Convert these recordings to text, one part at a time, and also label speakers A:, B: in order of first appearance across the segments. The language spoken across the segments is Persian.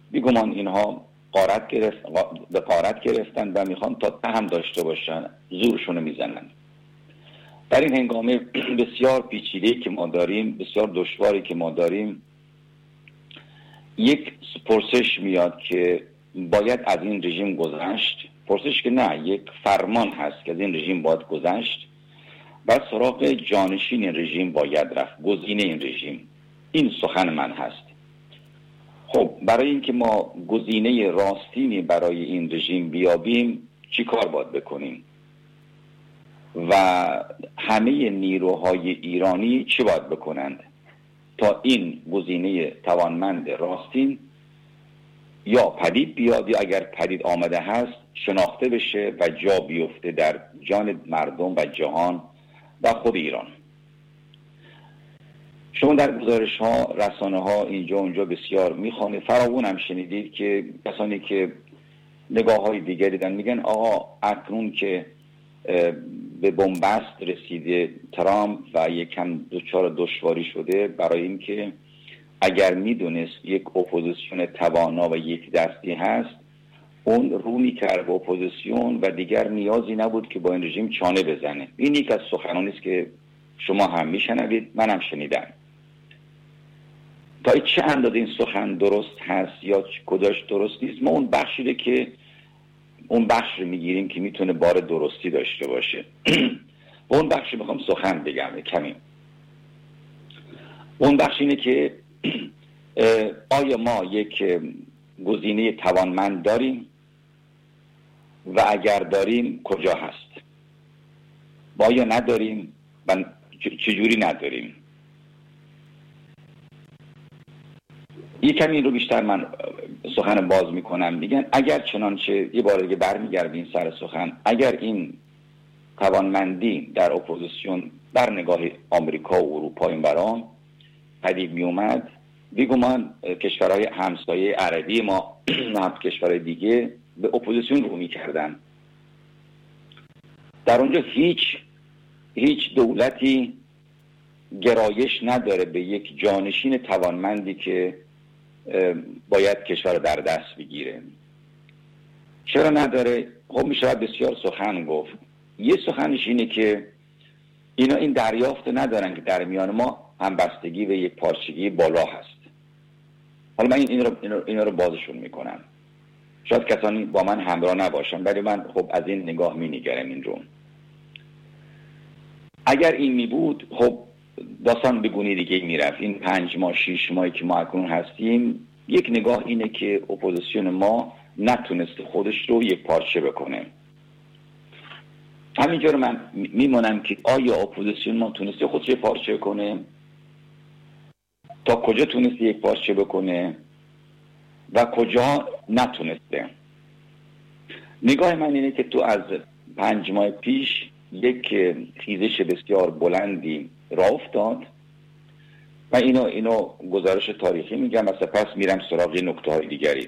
A: بیگمان اینها به غارت گرفتن و میخوان تا ته هم داشته باشن، زورشونو میزنن. در این هنگامه بسیار پیچیده‌ای که ما داریم، بسیار دشواری که ما داریم، یک پرسش میاد که باید از این رژیم گذشت. پرسش که نه، یک فرمان هست که از این رژیم باید گذشت و سراغ جانشین این رژیم باید رفت، گزینه این رژیم. این سخن من هست. خب برای اینکه ما گزینه راستینی برای این رژیم بیابیم چی کار باید بکنیم و همه نیروهای ایرانی چی باید بکنند تا این گزینه توانمند راستین یا پدید بیاد یا اگر پدید آمده هست شناخته بشه و جا بیفته در جان مردم و جهان و خود ایران. شما در گزارش ها، رسانه ها اینجا اونجا بسیار میخوانید، فراوون هم شنیدید که کسانی که نگاه های دیگری دارن میگن آقا اکنون که به بنبست رسیده ترامپ و یکم دچار دشواری شده برای اینکه اگر میدونست یک اپوزیسیون توانا و یک دستی هست اون رو میکرد به اپوزیسیون و دیگر نیازی نبود که با این رژیم چانه بزنه. این یک از سخنانی است که شما هم میشنوید، من هم شنیدم. تا چه اندازه این سخن درست هست یا کجاش درست نیست، ما اون بخشیه که اون بخش رو میگیریم که میتونه بار درستی داشته باشه. و اون بخش میخوام سخن بگم کمی. اون بخش اینه که آیا ما یک گزینه توانمند داریم و اگر داریم کجا هست؟ و آیا نداریم و چجوری نداریم؟ یکم این رو بیشتر من سخن باز میکنم. میگن اگر چنانچه یه بار دیگه برمیگردیم سر سخن، اگر این توانمندی در اپوزیسیون در نگاه آمریکا و اروپا این برام پدید می اومد، بیگمان کشورهای همسایه عربی ما هم کشورهای دیگه به اپوزیسیون رو میکردن. در اونجا هیچ دولتی گرایش نداره به یک جانشین توانمندی که باید کشور در دست بگیره. چرا نداره؟ خب میشه بسیار سخن گفت. یه سخنش اینه که اینا این دریافت ندارن که در میان ما همبستگی و یک پارچگی بالا هست. حالا من اینا رو بازشون میکنم. شاید کسانی با من همراه نباشن ولی من خب از این نگاه مینگرم این رو. اگر این می بود خب داستان به گونه دیگه میرفت. این 5 ماه 6 ماهی که ما اکنون هستیم، یک نگاه اینه که اپوزیسیون ما نتونسته خودش رو یک پارچه بکنه. همینجا رو من میمونم که آیا اپوزیسیون ما تونسته خودش یک پارچه کنه؟ تا کجا تونسته یک پارچه بکنه و کجا نتونسته؟ نگاه من اینه که تو از 5 ماه پیش یک خیزش بسیار بلندی راه افتاد و اینو گزارش تاریخی میگم و سپس میرم سراغ نکته‌های دیگری.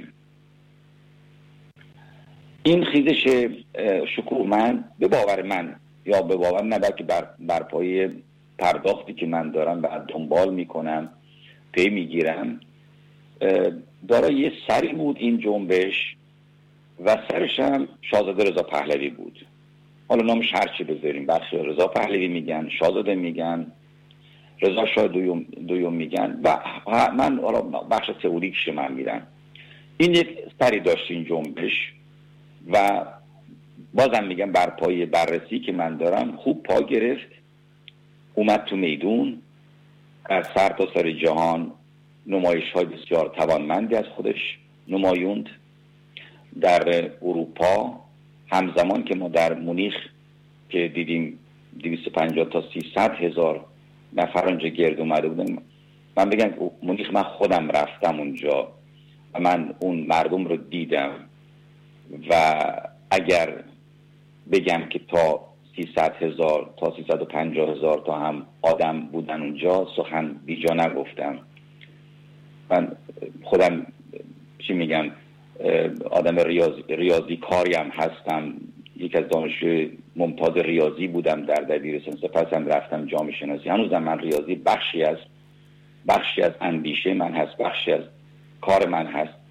A: این خیزش شکوهمند به باور من یا به باور نه بلکه بر پایه پرداختی که من دارم و دنبال میکنم پی میگیرم، دارای یه سری بود این جنبش و سرش هم شاهزاده رضا پهلوی بود. حالا نامش هر چی بذاریم، بخش رضا پهلوی میگن، شاهزاده میگن، رضا شاه دویم میگن و من حالا بخش تئوریکش من میرم. این یک سری داشت این جنبش و بازم میگم بر پایه بررسی که من دارم خوب پا گرفت، اومد تو میدون، در سر تا سر جهان نمایش های بسیار توانمندی از خودش نمایوند. در اروپا همزمان که ما در مونیخ که دیدیم 250 تا 300 هزار نفر اونجا گرد اومده بودن، من بگم مونیخ من خودم رفتم اونجا و من اون مردم رو دیدم و اگر بگم که تا 300 هزار تا 350 هزار تا هم آدم بودن اونجا سخن بیجا نگفتم. من خودم چی میگم آدم ریاضی کاری هم هستم، یک از دانشجوی ممتاز ریاضی بودم در دبیرستان، سپس هم رفتم جامعه شناسی. هنوزم من ریاضی بخشی از اندیشه من هست، بخشی از کار من هست.